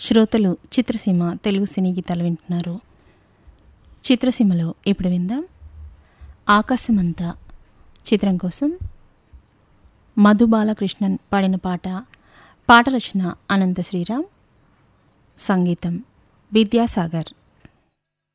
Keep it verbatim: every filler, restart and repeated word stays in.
శ్రోతలు చిత్రసీమ తెలుగు సినీ గీతాలు వింటున్నారు. చిత్రసీమలో ఇప్పుడు విందాం ఆకాశమంతా చిత్రం కోసం మధు బాలకృష్ణన్ పాడిన పాట. పాట రచన అనంత శ్రీరామ్, సంగీతం విద్యాసాగర్.